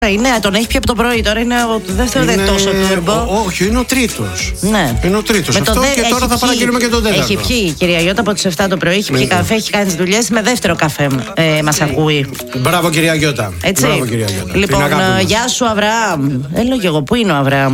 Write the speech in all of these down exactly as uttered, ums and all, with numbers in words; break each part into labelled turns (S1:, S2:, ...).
S1: Είναι, τον έχει πει από το πρωί, τώρα είναι ο δεύτερο, δεν τόσο τούρμπο.
S2: Όχι, είναι ο τρίτος.
S1: Ναι.
S2: Είναι ο τρίτος. Αυτό
S1: δε,
S2: και τώρα θα παραγγείλουμε και τον τέταρτο.
S1: Έχει πιει η κυρία Γιώτα από τις εφτά το πρωί, έχει πιει καφέ, έχει κάνει τις δουλειές με δεύτερο καφέ. Ε, μας ακούει.
S2: Μπράβο, κυρία Γιώτα.
S1: Έτσι.
S2: Μπράβο, κυρία Γιώτα.
S1: Λοιπόν, γεια σου, Αβραάμ. Έλεγα εγώ, πού είναι ο Αβραάμ?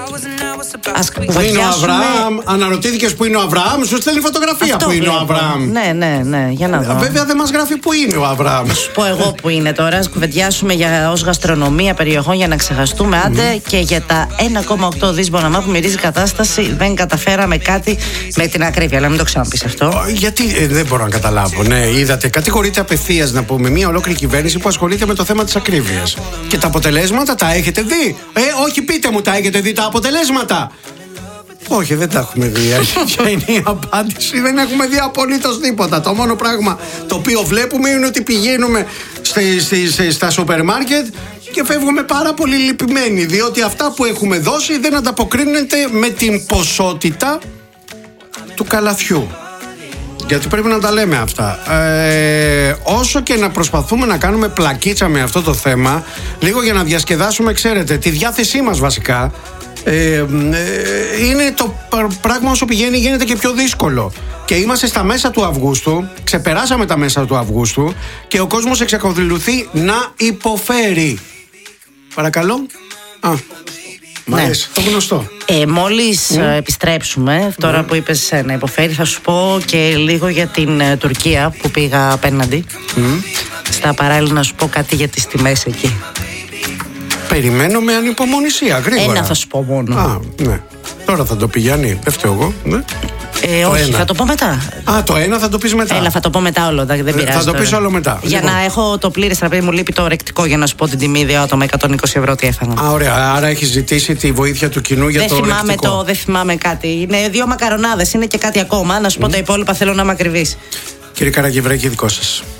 S1: Ας
S2: Πού είναι ο Αβραάμ? Αναρωτήθηκες πού είναι ο Αβραάμ? Σου στέλνει φωτογραφία
S1: αυτό
S2: που είναι
S1: βλέπω.
S2: ο Αβραάμ.
S1: Ναι, ναι, ναι, για να δω.
S2: Βέβαια δεν μας γράφει που είναι ο Αβραάμ.
S1: Σου πω εγώ που είναι τώρα. Ας κουβεντιάσουμε για ως γαστρονομία περιοχών για να ξεχαστούμε. Άντε mm. και για τα ένα κόμμα οκτώ δις Μποναμά που μυρίζει κατάσταση. Δεν καταφέραμε κάτι με την ακρίβεια. Αλλά μην το ξαναπείς αυτό.
S2: Γιατί ε, δεν μπορώ να καταλάβω. Ναι, είδατε, κατηγορείται απευθείας να πούμε μια ολόκληρη κυβέρνηση που ασχολείται με το θέμα της ακρίβειας. Και τα αποτελέσματα τα έχετε δει? Ε, όχι, πείτε μου, τα έχετε δει τα αποτελέσματα? Όχι, δεν τα έχουμε δει. Ποια είναι η απάντηση? Δεν έχουμε δει απολύτως τίποτα. Το μόνο πράγμα το οποίο βλέπουμε είναι ότι πηγαίνουμε στη, στη, στη, στα σούπερ μάρκετ και φεύγουμε πάρα πολύ λυπημένοι, διότι αυτά που έχουμε δώσει δεν ανταποκρίνεται με την ποσότητα του καλαθιού. Γιατί πρέπει να τα λέμε αυτά. Ε, όσο και να προσπαθούμε να κάνουμε πλακίτσα με αυτό το θέμα, λίγο για να διασκεδάσουμε, ξέρετε, τη διάθεσή μας βασικά, ε, ε, είναι το πράγμα όσο πηγαίνει γίνεται και πιο δύσκολο. Και είμαστε στα μέσα του Αυγούστου, ξεπεράσαμε τα μέσα του Αυγούστου και ο κόσμος εξακολουθεί να υποφέρει. Παρακαλώ. Α, μ' αρέσει, το γνωστό.
S1: Ε, μόλις mm. επιστρέψουμε, τώρα mm. που είπες να υποφέρει, θα σου πω και λίγο για την uh, Τουρκία που πήγα απέναντι. Mm. Στα παράλληλα να σου πω κάτι για τις τιμές εκεί.
S2: Περιμένω με ανυπομονησία, γρήγορα.
S1: Ένα θα σου πω μόνο.
S2: Α, ναι. Τώρα θα το πει Γιάννη, δεν φταίω εγώ. Ναι.
S1: Ε, όχι, ένα. Θα το πω μετά.
S2: Α, το ένα θα το πεις μετά.
S1: Έλα, θα το πω μετά όλο, δεν πειράζει.
S2: Θα το
S1: τώρα.
S2: πεις όλο μετά.
S1: Για λοιπόν. Να έχω το πλήρες τραπέζι, μου λείπει το ορεκτικό για να σου πω την τιμή δύο άτομα, εκατόν είκοσι ευρώ τι έφαγα.
S2: Α, ωραία. Άρα έχεις ζητήσει τη βοήθεια του κοινού για
S1: δεν
S2: το
S1: θυμάμαι
S2: ορεκτικό.
S1: Το, δεν θυμάμαι κάτι. Είναι δύο μακαρονάδες, είναι και κάτι ακόμα. Να σου πω mm. τα υπόλοιπα, θέλω να είμαι ακριβής.
S2: Κύριε Καραγευρέκη, δικό σας.